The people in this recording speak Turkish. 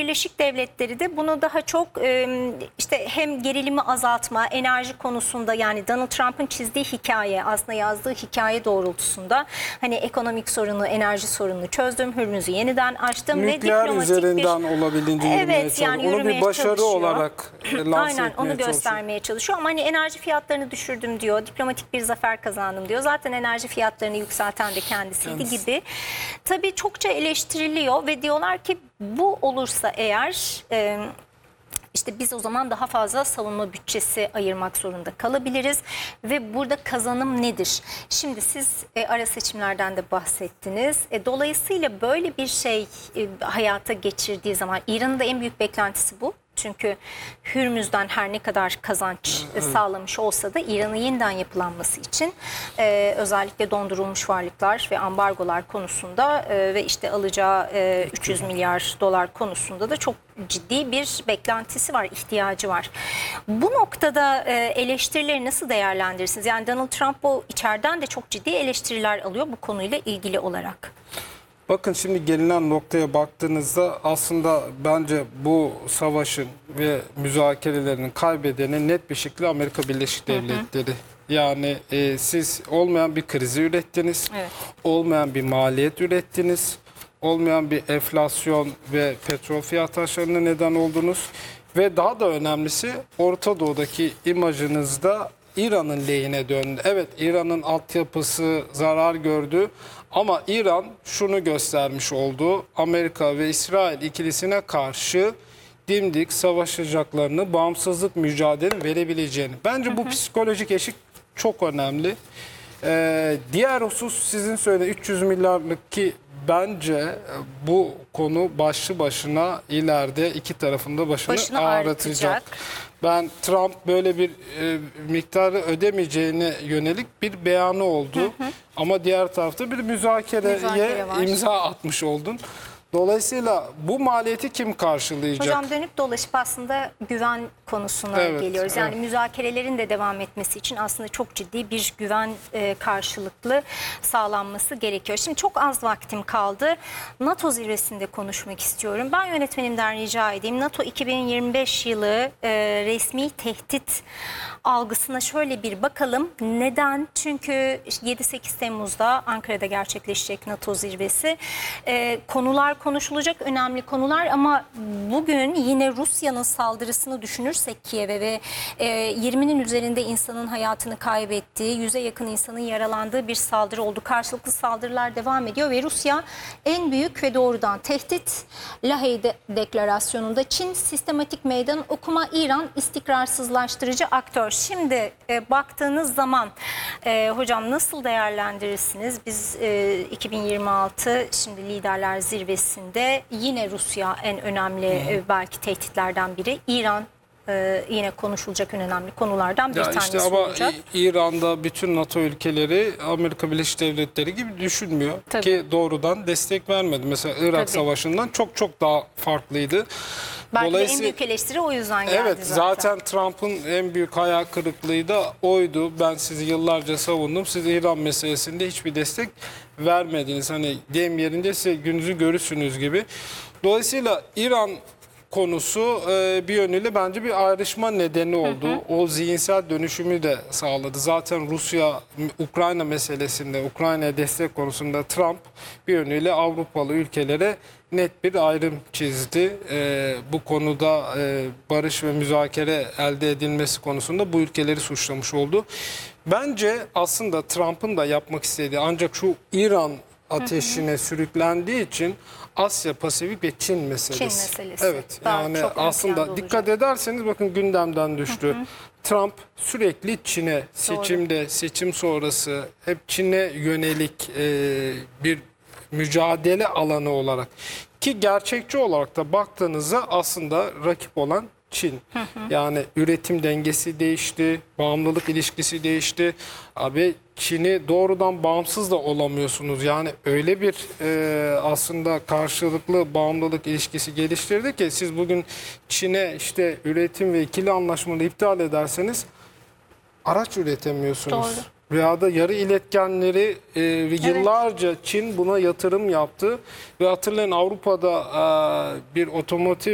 Birleşik Devletleri de bunu daha çok işte hem gerilimi azaltma, enerji konusunda, yani Donald Trump'ın çizdiği hikaye, aslında yazdığı hikaye doğrultusunda hani ekonomik sorunu, enerji sorununu çözdüm, Hürmüz'ü yeniden açtım ve nükleer diplomatik üzerinden bir olabildiğince yürümeye çalışıyor. yani Onu bir başarı çalışıyor. olarak lanse Aynen, etmeye onu çalışıyor. göstermeye çalışıyor ama hani enerji fiyatlarını düşürdüm diyor, diplomatik bir zafer kazandım diyor. Zaten enerji fiyatlarını yükselten de kendisiydi gibi. Tabii çokça eleştiriliyor ve diyorlar ki bu olursa eğer işte biz o zaman daha fazla savunma bütçesi ayırmak zorunda kalabiliriz ve burada kazanım nedir? Şimdi siz ara seçimlerden de bahsettiniz. Dolayısıyla böyle bir şey hayata geçirdiği zaman İran'ın da en büyük beklentisi bu. Çünkü Hürmüz'den her ne kadar kazanç sağlamış olsa da İran'ın yeniden yapılanması için özellikle dondurulmuş varlıklar ve ambargolar konusunda ve işte alacağı 300 milyar dolar konusunda da çok ciddi bir beklentisi var, ihtiyacı var. Bu noktada eleştirileri nasıl değerlendirirsiniz? Yani Donald Trump bu içeriden de çok ciddi eleştiriler alıyor bu konuyla ilgili olarak. Bakın şimdi gelinen noktaya baktığınızda aslında bence bu savaşın ve müzakerelerinin kaybedeni net bir şekilde Amerika Birleşik Devletleri. Yani siz olmayan bir krizi ürettiniz, olmayan bir maliyet ürettiniz, olmayan bir enflasyon ve petrol fiyat artışlarına neden oldunuz. Ve daha da önemlisi Orta Doğu'daki imajınızda İran'ın lehine döndü. Evet, İran'ın altyapısı zarar gördü ama İran şunu göstermiş oldu: Amerika ve İsrail ikilisine karşı dimdik savaşacaklarını, bağımsızlık mücadele verebileceğini. Bence bu psikolojik eşik çok önemli. Diğer husus sizin söylediğiniz 300 milyarlık ki bence bu konu başlı başına ileride iki tarafında başını ağrıtacak. Ben Trump böyle bir miktarı ödemeyeceğine yönelik bir beyanı oldu. Ama diğer tarafta bir müzakereye imza atmış oldun. Dolayısıyla bu maliyeti kim karşılayacak? Hocam dönüp dolaşıp aslında güven konusuna geliyoruz. Yani müzakerelerin de devam etmesi için aslında çok ciddi bir güven karşılıklı sağlanması gerekiyor. Şimdi çok az vaktim kaldı. NATO zirvesinde konuşmak istiyorum. Ben yönetmenimden rica edeyim. NATO 2025 yılı resmi tehdit algısına şöyle bir bakalım. Neden? Çünkü 7-8 Temmuz'da Ankara'da gerçekleşecek NATO zirvesi. Konular konuşulacak, önemli konular ama bugün yine Rusya'nın saldırısını düşünürsek Kiev'e ve 20'nin üzerinde insanın hayatını kaybettiği, 100'e yakın insanın yaralandığı bir saldırı oldu. Karşılıklı saldırılar devam ediyor ve Rusya en büyük ve doğrudan tehdit. Lahey Deklarasyonu'nda Çin sistematik meydan okuma, İran istikrarsızlaştırıcı aktör. Şimdi baktığınız zaman hocam nasıl değerlendirirsiniz? Biz 2026 şimdi Liderler Zirvesi'nde yine Rusya en önemli belki tehditlerden biri. İran yine konuşulacak en önemli konulardan bir tanesi olacak. Ama İran'da bütün NATO ülkeleri Amerika Birleşik Devletleri gibi düşünmüyor. Ki doğrudan destek vermedi. Mesela Irak Savaşı'ndan çok çok daha farklıydı. Belki de en büyük eleştiri o yüzden geldi evet, zaten Trump'ın en büyük hayal kırıklığı da oydu. Ben sizi yıllarca savundum. Siz İran meselesinde hiçbir destek vermediniz. Hani deyim yerinde size gününüzü görürsünüz gibi. Dolayısıyla İran konusu bir yönüyle bence bir ayrışma nedeni oldu. O zihinsel dönüşümü de sağladı. Zaten Rusya, Ukrayna meselesinde, Ukrayna'ya destek konusunda Trump bir yönüyle Avrupalı ülkelere net bir ayrım çizdi. Bu konuda barış ve müzakere elde edilmesi konusunda bu ülkeleri suçlamış oldu. Bence aslında Trump'ın da yapmak istediği, ancak şu İran ateşine sürüklendiği için Asya, Pasifik ve Çin meselesi. Çin meselesi. Evet, yani aslında dikkat ederseniz bakın gündemden düştü. Trump sürekli Çin'e, seçimde, seçim sonrası hep Çin'e yönelik bir mücadele alanı olarak, ki gerçekçi olarak da baktığınızda aslında rakip olan Çin. Yani üretim dengesi değişti, bağımlılık ilişkisi değişti. Abi Çin'i doğrudan bağımsız da olamıyorsunuz. Yani öyle bir aslında karşılıklı bağımlılık ilişkisi geliştirdi ki siz bugün Çin'e işte üretim ve ikili anlaşmaları iptal ederseniz araç üretemiyorsunuz. Doğru. Veya da yarı iletkenleri yıllarca Çin buna yatırım yaptı. Ve hatırlayın, Avrupa'da bir otomotiv